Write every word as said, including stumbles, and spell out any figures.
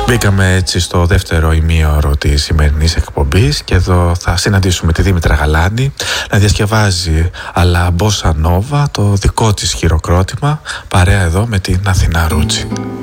Μπήκαμε έτσι στο δεύτερο ημίωρο της σημερινής εκπομπής και εδώ θα συναντήσουμε τη Δήμητρα Γαλάνη να διασκευάζει αλλά μπόσα νόβα, το δικό της χειροκρότημα, παρέα εδώ με την Αθηνά Ρούτσι.